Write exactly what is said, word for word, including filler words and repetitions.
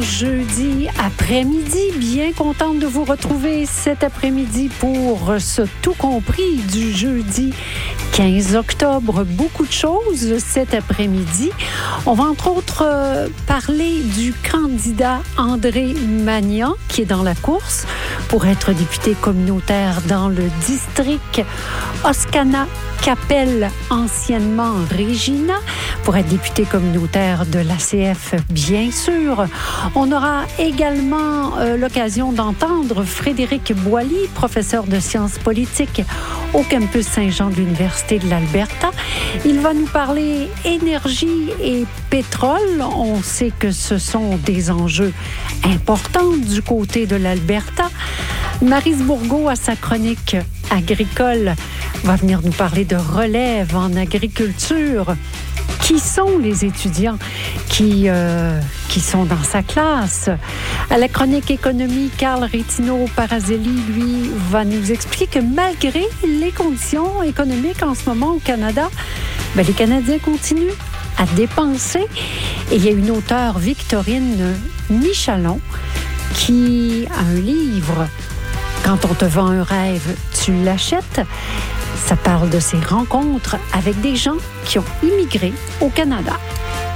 jeudi après-midi. Bien contente de vous retrouver cet après-midi pour ce tout compris du jeudi quinze octobre. Beaucoup de choses cet après-midi. On va entre autres euh, parler du candidat André Magnan qui est dans la course pour être député communautaire dans le district Oscana-Capelle, anciennement Regina, pour être député communautaire de l'A C F, bien sûr. On aura également euh, l'occasion d'entendre Frédéric Boily, professeur de sciences politiques au campus Saint-Jean de l'Université de l'Alberta. Il va nous parler énergie et pétrole. On sait que ce sont des enjeux importants du côté de l'Alberta. Maryse Bourgault, à sa chronique agricole, va venir nous parler de relève en agriculture. Qui sont les étudiants qui, euh, qui sont dans sa classe? À la chronique économie, Carl Rétino-Parazelli, lui, va nous expliquer que malgré les conditions économiques en ce moment au Canada, ben, les Canadiens continuent à dépenser. Et il y a une auteure, Victorine Michalon, qui a un livre « Quand on te vend un rêve, tu l'achètes ». Ça parle de ses rencontres avec des gens qui ont immigré au Canada.